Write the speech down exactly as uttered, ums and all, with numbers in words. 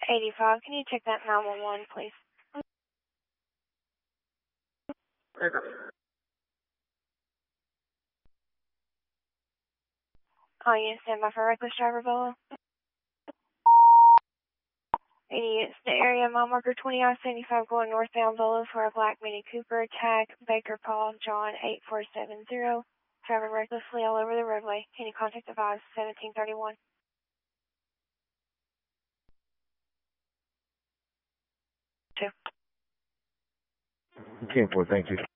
eighty-five. Can you check that nine one one, please? Oh, you stand by for reckless driver, Bella? eighty, it's the area mile marker twenty I seventy-five going northbound Bella for a black Mini Cooper. Tag Baker Paul John eight four seven zero. Driving recklessly all over the roadway. Can you contact advise seventeen thirty-one? Two. ten four, thank you.